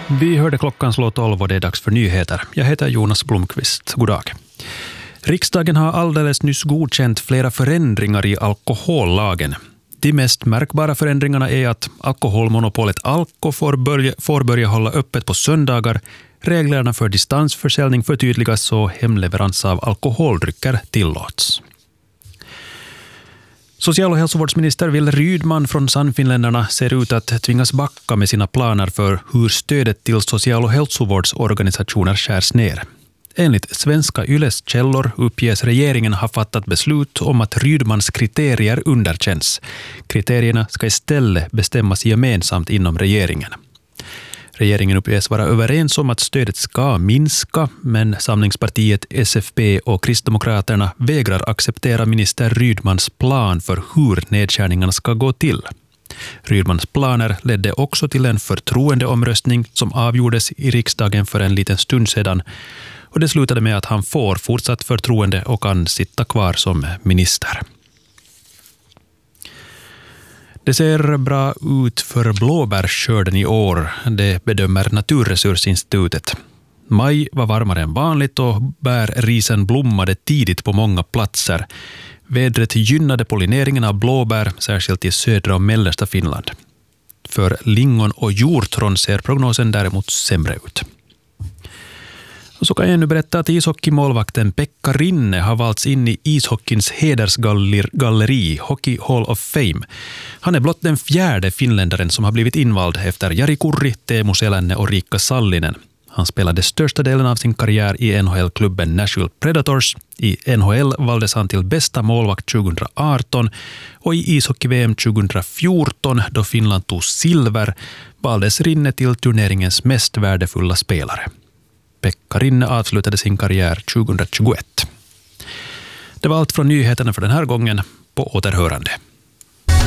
Vi hörde klockan slå 12 och det är dags för nyheter. Jag heter Jonas Blomqvist. God dag. Riksdagen har alldeles nyss godkänt flera förändringar i alkohollagen. De mest märkbara förändringarna är att alkoholmonopolet Alko får börja hålla öppet på söndagar, reglerna för distansförsäljning förtydligas och hemleverans av alkoholdrycker tillåts. Social- och hälsovårdsminister Wille Rydman från Sannfinländarna ser ut att tvingas backa med sina planer för hur stödet till social- och hälsovårdsorganisationer skärs ner. Enligt svenska Yles källor uppges regeringen ha fattat beslut om att Rydmans kriterier underkänns. Kriterierna ska istället bestämmas gemensamt inom regeringen. Regeringen uppges vara överens om att stödet ska minska, men Samlingspartiet, SFP och Kristdemokraterna vägrar acceptera minister Rydmans plan för hur nedskärningarna ska gå till. Rydmans planer ledde också till en förtroendeomröstning som avgjordes i riksdagen för en liten stund sedan, och det slutade med att han får fortsatt förtroende och kan sitta kvar som minister. Det ser bra ut för blåbärsskörden i år, det bedömer Naturresursinstitutet. Maj var varmare än vanligt och bärrisen blommade tidigt på många platser. Vädret gynnade pollineringen av blåbär, särskilt i södra och mellersta Finland. För lingon och hjortron ser prognosen däremot sämre ut. Och så kan jag nu berätta att ishockeymålvakten Pekka Rinne har valts in i ishockeyns hedersgalleri, Hockey Hall of Fame. Han är blott den 4:e finländaren som har blivit invald efter Jari Kurri, Teemu Selänne och Riikka Sallinen. Han spelade största delen av sin karriär i NHL-klubben Nashville Predators. I NHL valdes han till bästa målvakt 2018 och i ishockey-VM 2014, då Finland tog silver, valdes Rinne till turneringens mest värdefulla spelare. Pekka Rinne avslutade sin karriär 2021. Det var allt från nyheterna för den här gången. På återhörande.